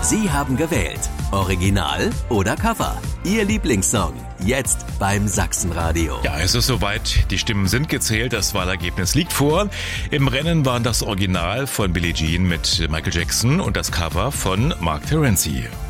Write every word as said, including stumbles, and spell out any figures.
Sie haben gewählt. Original oder Cover? Ihr Lieblingssong. Jetzt beim Sachsenradio. Ja, es ist soweit. Die Stimmen sind gezählt. Das Wahlergebnis liegt vor. Im Rennen waren das Original von Billie Jean mit Michael Jackson und das Cover von Mark Terenzi.